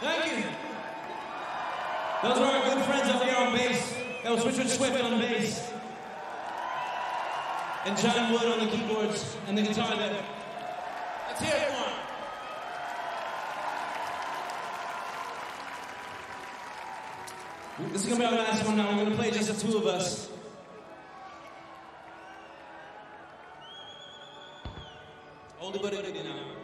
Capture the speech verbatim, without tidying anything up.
Thank you. Those are our good friends up here on bass. That was Richard Swift on bass. And John Wood on the keyboards and the guitar there. Let's hear it for him. This is gonna be our last one now. We're gonna play just the two of us. Oldie but a goodie now.